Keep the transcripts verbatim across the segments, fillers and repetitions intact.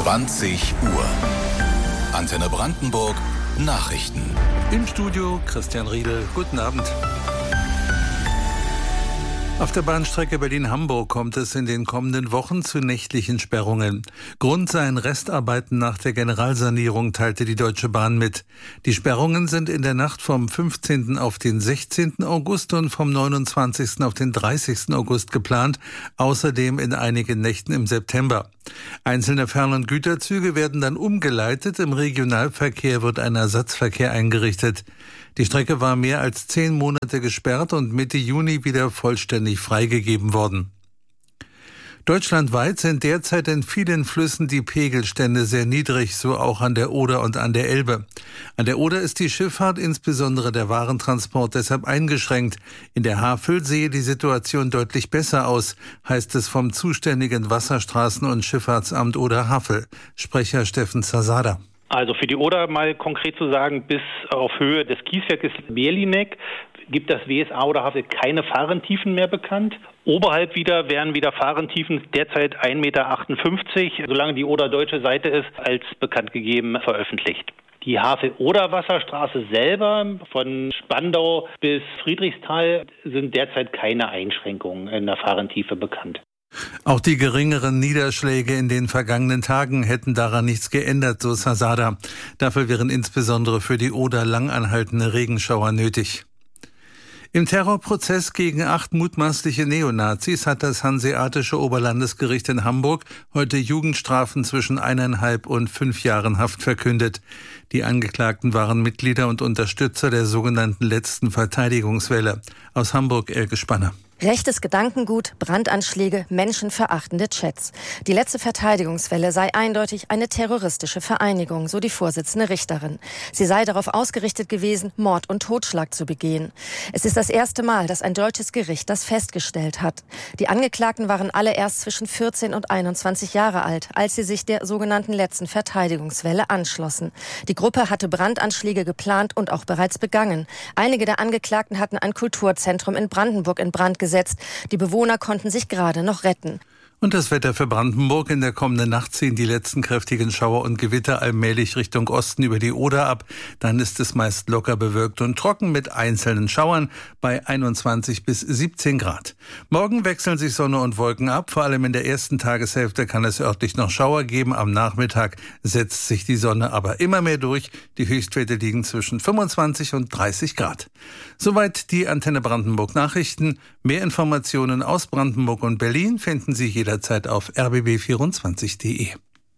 zwanzig Uhr. Antenne Brandenburg Nachrichten. Im Studio Christian Riedel. Guten Abend. Auf der Bahnstrecke Berlin-Hamburg kommt es in den kommenden Wochen zu nächtlichen Sperrungen. Grund seien Restarbeiten nach der Generalsanierung, teilte die Deutsche Bahn mit. Die Sperrungen sind in der Nacht vom fünfzehnten auf den sechzehnten August und vom neunundzwanzigsten auf den dreißigsten August geplant, außerdem in einigen Nächten im September. Einzelne Fern- und Güterzüge werden dann umgeleitet. Im Regionalverkehr wird ein Ersatzverkehr eingerichtet. Die Strecke war mehr als zehn Monate gesperrt und Mitte Juni wieder vollständig freigegeben worden. Deutschlandweit sind derzeit in vielen Flüssen die Pegelstände sehr niedrig, so auch an der Oder und an der Elbe. An der Oder ist die Schifffahrt, insbesondere der Warentransport, deshalb eingeschränkt. In der Havel sehe die Situation deutlich besser aus, heißt es vom zuständigen Wasserstraßen- und Schifffahrtsamt Oder-Havel. Sprecher Steffen Zasada. Also für die Oder mal konkret zu sagen, bis auf Höhe des Kieswerkes Berlineck gibt das W S A oder Havel keine Fahrentiefen mehr bekannt. Oberhalb wieder wären wieder Fahrentiefen derzeit ein Meter achtundfünfzig, solange die Oder-deutsche Seite ist, als bekannt gegeben veröffentlicht. Die Havel-Oder-Wasserstraße selber von Spandau bis Friedrichsthal sind derzeit keine Einschränkungen in der Fahrentiefe bekannt. Auch die geringeren Niederschläge in den vergangenen Tagen hätten daran nichts geändert, so Zasada. Dafür wären insbesondere für die Oder langanhaltende Regenschauer nötig. Im Terrorprozess gegen acht mutmaßliche Neonazis hat das Hanseatische Oberlandesgericht in Hamburg heute Jugendstrafen zwischen eineinhalb und fünf Jahren Haft verkündet. Die Angeklagten waren Mitglieder und Unterstützer der sogenannten letzten Verteidigungswelle. Aus Hamburg Elke Spanner. Rechtes Gedankengut, Brandanschläge, menschenverachtende Chats. Die letzte Verteidigungswelle sei eindeutig eine terroristische Vereinigung, so die Vorsitzende Richterin. Sie sei darauf ausgerichtet gewesen, Mord und Totschlag zu begehen. Es ist das erste Mal, dass ein deutsches Gericht das festgestellt hat. Die Angeklagten waren alle erst zwischen vierzehn und einundzwanzig Jahre alt, als sie sich der sogenannten letzten Verteidigungswelle anschlossen. Die Gruppe hatte Brandanschläge geplant und auch bereits begangen. Einige der Angeklagten hatten ein Kulturzentrum in Brandenburg in Brand gesetzt. Die Bewohner konnten sich gerade noch retten. Und das Wetter für Brandenburg. In der kommenden Nacht ziehen die letzten kräftigen Schauer und Gewitter allmählich Richtung Osten über die Oder ab. Dann ist es meist locker bewölkt und trocken mit einzelnen Schauern bei einundzwanzig bis siebzehn Grad. Morgen wechseln sich Sonne und Wolken ab. Vor allem in der ersten Tageshälfte kann es örtlich noch Schauer geben. Am Nachmittag setzt sich die Sonne aber immer mehr durch. Die Höchstwerte liegen zwischen fünfundzwanzig und dreißig Grad. Soweit die Antenne Brandenburg Nachrichten. Mehr Informationen aus Brandenburg und Berlin finden Sie jederzeit auf r b b vierundzwanzig punkt d e.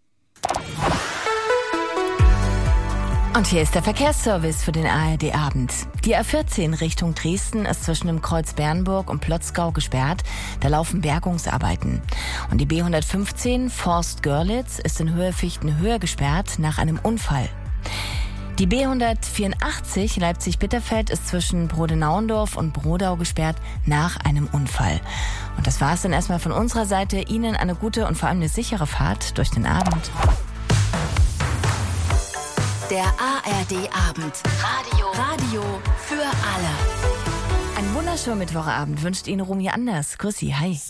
Und hier ist der Verkehrsservice für den A R D-Abend. Die A vierzehn Richtung Dresden ist zwischen dem Kreuz Bernburg und Plotzgau gesperrt. Da laufen Bergungsarbeiten. Und die B hundertfünfzehn Forst-Görlitz ist in Höhe Fichtenhöhe gesperrt nach einem Unfall. Die B hundertvierundachtzig Leipzig-Bitterfeld ist zwischen Brodenauendorf und Brodau gesperrt nach einem Unfall. Und das war es dann erstmal von unserer Seite. Ihnen eine gute und vor allem eine sichere Fahrt durch den Abend. Der A R D-Abend. Radio. Radio für alle. Einen wunderschönen Mittwochabend wünscht Ihnen Romy Anders. Grüß Sie, hi.